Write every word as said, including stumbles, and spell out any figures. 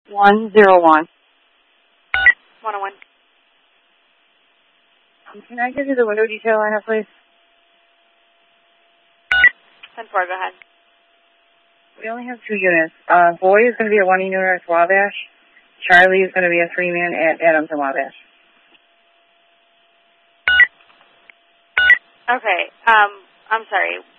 one zero one. one oh one. Um, can I give you the window detail I have, please? ten four, go ahead. We only have two units. Uh, Boy is going to be a one-unit at Wabash. Charlie is going to be a three-man at Adams and Wabash. Okay, um, I'm sorry.